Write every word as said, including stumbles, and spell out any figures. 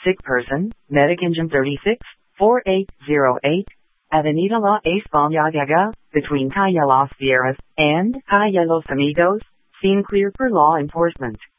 sick person, Medicangem thirty-six, four eight zero eight, Avenida La Española, between Calle Las Fieras and Calle Los Amigos, scene cleared for law enforcement.